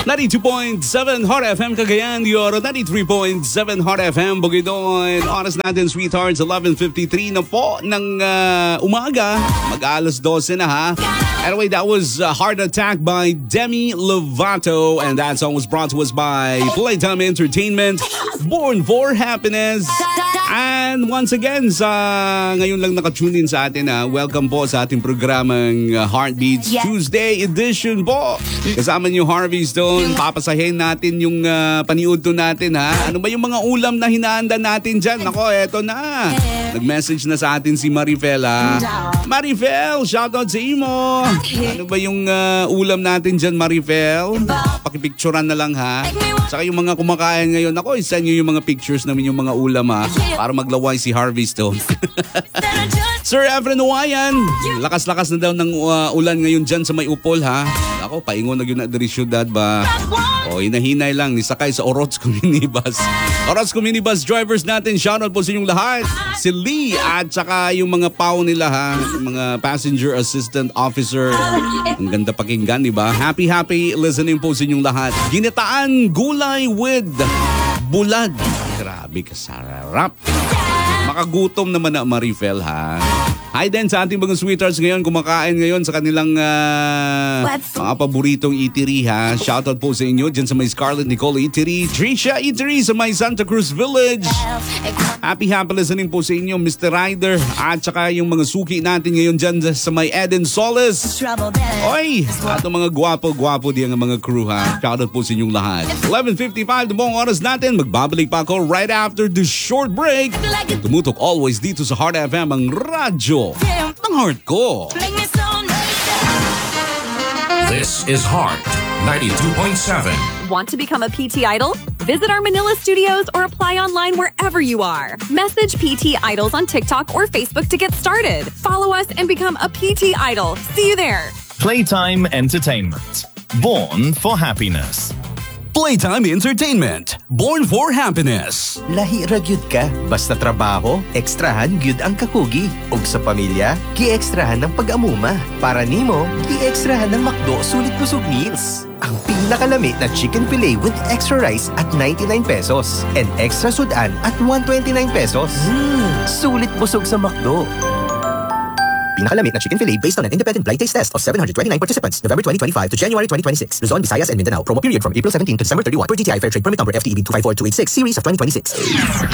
92.7 Hot FM Cagayan de Oro, 93.7 Hot FM Bukidnon. Oras natin, sweethearts, 11:53 na po ng umaga. Mag-alas 12 na ha. Anyway, that was Heart Attack by Demi Lovato, and that song was brought to us by Playtime Entertainment, Born for Happiness. And once again, ngayon lang nakatune in sa atin, welcome po sa ating programang Heartbeats Tuesday edition po. Kasama niyo Harvey Stone, papasahin natin yung paniudto natin ha. Ano ba yung mga ulam na hinaanda natin dyan? Nako, eto na. Nag-message na sa atin si Marifel ha. Marifel, shoutout sa imo. Ano ba yung ulam natin dyan, Marifel? Pakipicturean na lang ha. Saka yung mga kumakain ngayon, ako, isa nyo yung mga pictures namin, yung mga ulam ha, para maglaway si Harvey Stone. Sir Efren Uwayan, lakas-lakas na daw ng ulan ngayon dyan sa may Upol ha. Ako, paingon na yun na dari syudad ba? O, hinahinay lang, nisakay sa Orozco Minibus. Orozco Minibus drivers natin, shoutout po sa inyong lahat. Si Lee at saka yung mga pao nila ha, yung mga passenger assistant officer. Ang ganda pakinggan, di ba? Happy listening po sa inyong lahat. Ginataan gulay with bulad. Grabe ka sarap. Makagutom naman na Marifel ha. Hi din sa ating mga sweethearts ngayon, kumakain ngayon sa kanilang mga paboritong eatery ha. Shoutout po sa inyo dyan sa may Scarlett Nicole Eatery, Tricia Eatery sa may Santa Cruz Village. Happy listening po sa inyo, Mr. Ryder. At saka yung mga suki natin ngayon dyan sa may Eden Solis. Oy, ato mga gwapo-gwapo diyan ang mga crew ha. Shoutout po sa inyong lahat. 11:55 na buong oras natin. Magbabalik pa ako right after the short break. Tumutok always dito sa Heart FM, ang radyo ng heart ko. This is Heart 92.7. Want to become a PT Idol? Visit our Manila studios or apply online wherever you are. Message PT Idols on TikTok or Facebook to get started. Follow us and become a PT Idol. See you there. Playtime Entertainment. Born for Happiness. Playtime Entertainment, Born for Happiness. Lahi ra gyud ka, basta trabaho, ekstrahan gyud ang kakugi. Ug sa pamilya, gi-ekstrahan ng pag-amuma. Para nimo, gi-ekstrahan ng McDo Sulit Busog Meals. Ang pinakalami na chicken fillet with extra rice at 99 pesos and extra sudan at 129 pesos. Sulit busog sa McDo. Pinakalamit na chicken fillet based on an independent blind taste test of 729 participants, November 2025 to January 2026. Luzon, Visayas, and Mindanao. Promo period from April 17 to December 31 per GTI Fair Trade Permit number FTEB 254286 series of 2026.